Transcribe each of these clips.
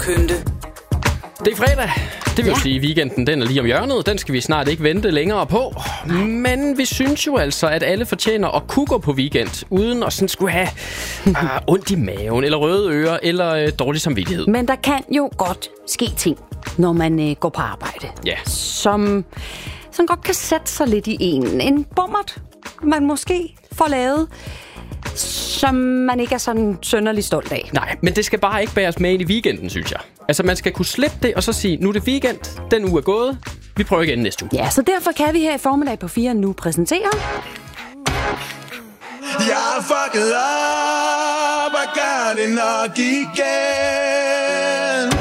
pynte. Det er fredag. Det vil sige, at weekenden den er lige om hjørnet. Den skal vi snart ikke vente længere på. Men vi synes jo altså, at alle fortjener at kunne gå på weekend, uden at sådan skulle have ondt i maven, eller røde ører, eller dårlig samvittighed. Men der kan jo godt ske ting, når man går på arbejde. Ja. Som godt kan sætte sig lidt i en bommert, man måske får lavet, som man ikke er sådan sønderlig stolt af. Nej, men det skal bare ikke bæres med ind i weekenden, synes jeg. Altså, man skal kunne slippe det, og så sige, nu er det weekend, den uge er gået, vi prøver igen næste uge. Ja, så derfor kan vi her i formiddag på 4 nu præsentere... Jeg er fucket op og gør det nok igen.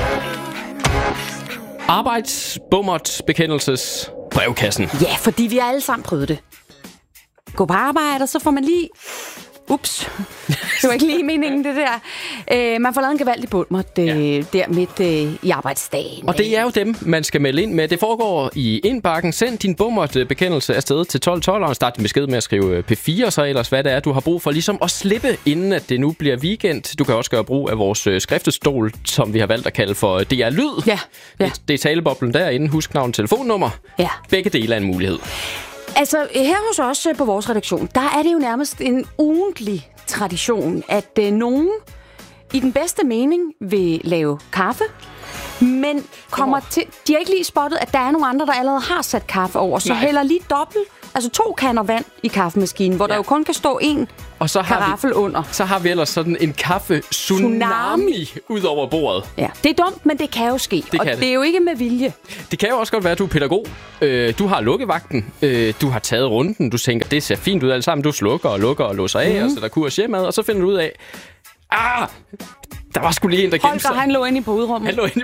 Arbejdsbummert bekendelses brevkassen. Ja, fordi vi har alle sammen prøvet det. Gå på arbejde, og så får man lige... Ups, det var ikke lige meningen, det der. Man får lavet en gevaldig bummert der midt i arbejdsdagen. Og det er jo dem, man skal melde ind med. Det foregår i indbakken. Send din bummert-bekendelse afsted til 1212, og start din besked med at skrive P4, så ellers hvad det er, du har brug for ligesom at slippe, inden at det nu bliver weekend. Du kan også gøre brug af vores skriftestol, som vi har valgt at kalde for DR Lyd. Ja. Det er taleboblen derinde. Husk navn og telefonnummer. Ja. Begge dele er en mulighed. Altså, her hos os på vores redaktion, der er det jo nærmest en ugentlig tradition, at nogen i den bedste mening vil lave kaffe, men kommer til... De har ikke lige spottet, at der er nogle andre, der allerede har sat kaffe over, så hælder lige dobbelt, altså 2 kander vand i kaffemaskinen, hvor der jo kun kan stå 1 og så karaffel under. Så har vi ellers sådan en kaffe-tsunami ud over bordet. Ja, det er dumt, men det kan jo ske, det er jo ikke med vilje. Det kan jo også godt være, at du er pædagog. Du har lukkevagten. Du har taget runden. Du tænker, det ser fint ud alt sammen. Du slukker og lukker og låser af, og sætter kurs hjemad, og så finder du ud af, der var sgu lige en, der kendte sig. Holger, han lå inde i puderummet.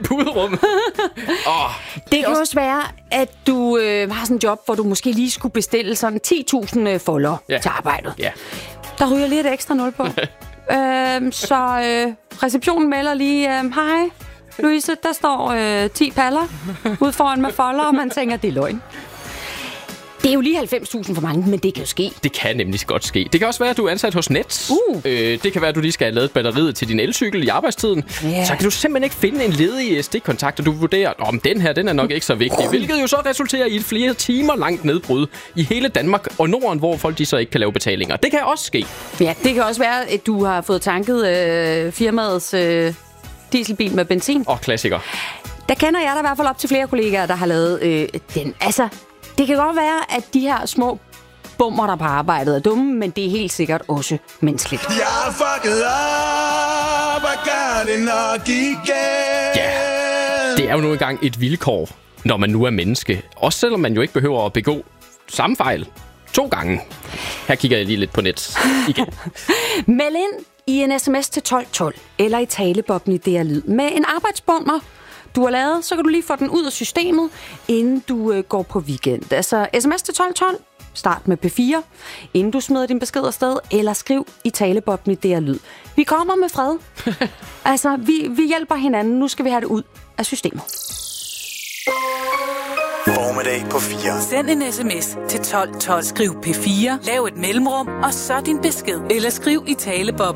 Det kan også være, at du har sådan en job, hvor du måske lige skulle bestille sådan 10.000 folder til arbejdet. Ja. Der ryger lige et ekstra 0 på. Så receptionen melder lige, hej Louise, der står 10 paller ude foran med folder, og man tænker, det er løgn. Det er jo lige 90.000 for mange, men det kan jo ske. Det kan nemlig godt ske. Det kan også være, at du er ansat hos Nets. Det kan være, at du lige skal have lavet batteriet til din elcykel i arbejdstiden. Yeah. Så kan du simpelthen ikke finde en ledig stikkontakt, og du vurderer, om den her, den er nok ikke så vigtig. Hvilket jo så resulterer i et flere timer langt nedbrud i hele Danmark og Norden, hvor folk de så ikke kan lave betalinger. Det kan også ske. Ja, det kan også være, at du har fået tanket firmaets dieselbil med benzin. Klassiker. Der kender jeg da i hvert fald op til flere kollegaer, der har lavet den. Altså... Det kan godt være, at de her små bummer, der på arbejdet er dumme, men det er helt sikkert også menneskeligt. Jeg er fucket op og gør det nok igen. Ja, det er jo nu engang et vilkår, når man nu er menneske. Også selvom man jo ikke behøver at begå samme fejl 2 gange. Her kigger jeg lige lidt på net igen. Meld ind i en sms til 1212 eller i taleboblen i DR Lyd med en arbejdsbummer, du har lavet, så kan du lige få den ud af systemet, inden du går på weekend. Altså sms til 1212, start med P4, inden du smider din besked afsted, eller skriv i taleboblen i DR Lyd. Vi kommer med fred. Altså, vi hjælper hinanden. Nu skal vi have det ud af systemet. Formiddag på 4. Send en sms til 1212. Skriv P4, lav et mellemrum, og så din besked. Eller skriv i taleboblen.